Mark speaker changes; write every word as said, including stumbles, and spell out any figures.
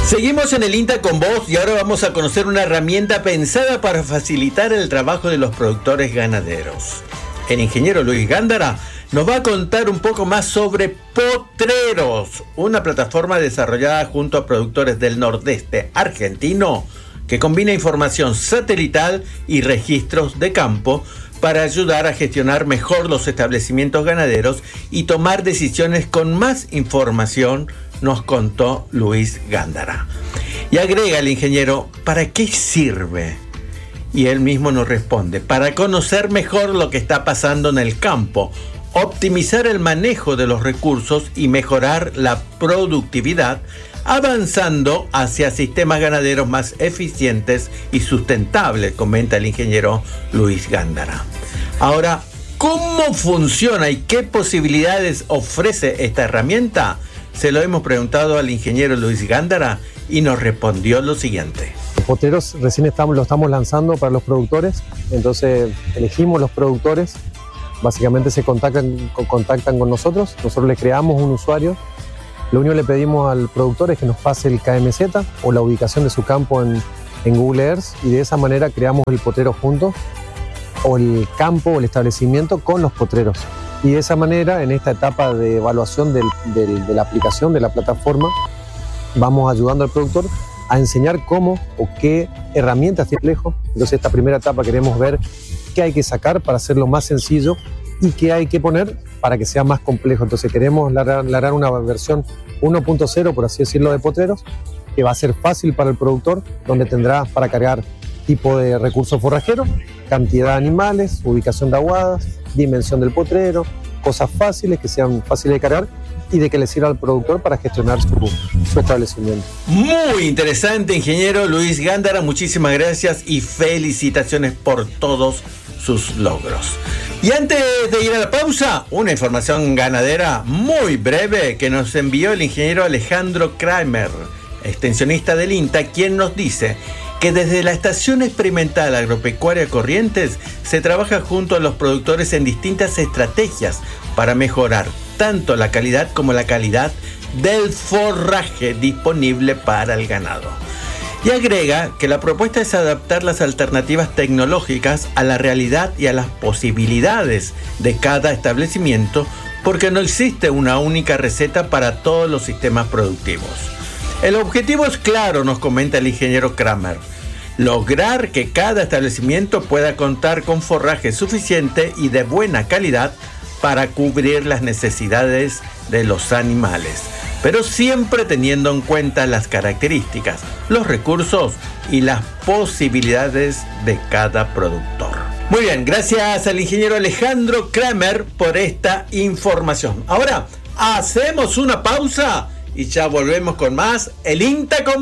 Speaker 1: Seguimos en el INTA con vos y ahora vamos a conocer una herramienta pensada para facilitar el trabajo de los productores ganaderos. El ingeniero Luis Gándara nos va a contar un poco más sobre Potreros, una plataforma desarrollada junto a productores del nordeste argentino que combina información satelital y registros de campo para ayudar a gestionar mejor los establecimientos ganaderos y tomar decisiones con más información, nos contó Luis Gándara. Y agrega el ingeniero, ¿para qué sirve? Y él mismo nos responde, para conocer mejor lo que está pasando en el campo, optimizar el manejo de los recursos y mejorar la productividad, avanzando hacia sistemas ganaderos más eficientes y sustentables, comenta el ingeniero Luis Gándara. Ahora, ¿cómo funciona y qué posibilidades ofrece esta herramienta? Se lo hemos preguntado al ingeniero Luis Gándara y nos respondió lo siguiente.
Speaker 2: Potreros recién estamos, lo estamos lanzando para los productores, entonces elegimos los productores, básicamente se contactan, contactan con nosotros, nosotros les creamos un usuario, lo único que le pedimos al productor es que nos pase el K M Z o la ubicación de su campo en, en Google Earth y de esa manera creamos el potrero juntos, o el campo o el establecimiento con los potreros. Y de esa manera, en esta etapa de evaluación del, del, de la aplicación, de la plataforma, vamos ayudando al productor a enseñar cómo o qué herramientas tiene complejo. Entonces, esta primera etapa queremos ver qué hay que sacar para hacerlo más sencillo y qué hay que poner para que sea más complejo. Entonces, queremos largar una versión uno punto cero, por así decirlo, de potreros, que va a ser fácil para el productor, donde tendrá para cargar tipo de recurso forrajero, cantidad de animales, ubicación de aguadas, dimensión del potrero, cosas fáciles, que sean fáciles de cargar y de que le sirva al productor para gestionar su, su establecimiento.
Speaker 1: Muy interesante, ingeniero Luis Gándara, muchísimas gracias y felicitaciones por todos sus logros. Y antes de ir a la pausa, una información ganadera muy breve que nos envió el ingeniero Alejandro Kramer, extensionista del INTA, quien nos dice que desde la Estación Experimental Agropecuaria Corrientes se trabaja junto a los productores en distintas estrategias para mejorar tanto la calidad como la calidad del forraje disponible para el ganado. Y agrega que la propuesta es adaptar las alternativas tecnológicas a la realidad y a las posibilidades de cada establecimiento, porque no existe una única receta para todos los sistemas productivos. El objetivo es claro, nos comenta el ingeniero Kramer: lograr que cada establecimiento pueda contar con forraje suficiente y de buena calidad para cubrir las necesidades de los animales, pero siempre teniendo en cuenta las características, los recursos y las posibilidades de cada productor. Muy bien, gracias al ingeniero Alejandro Kramer por esta información. Ahora hacemos una pausa y ya volvemos con más El INTA con